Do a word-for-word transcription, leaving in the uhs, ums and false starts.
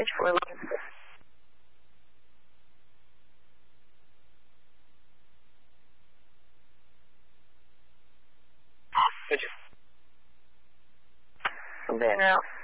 damage for a long Did you? Better out.